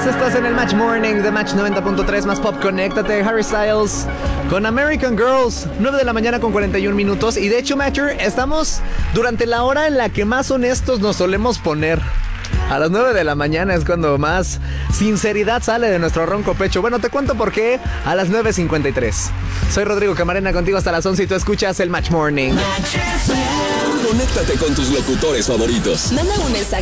días, estás en el Match Morning de Match 90.3 más Pop. Conéctate, Harry Styles con American Girls, 9 de la mañana con 41 minutos. Y de hecho, Matcher, estamos durante la hora en la que más honestos nos solemos poner. A las 9 de la mañana es cuando más sinceridad sale de nuestro ronco pecho. Bueno, te cuento por qué a las 9:53. Soy Rodrigo Camarena, contigo hasta las 11 y tú escuchas el Match Morning. Conéctate con tus locutores favoritos. Manda un mensaje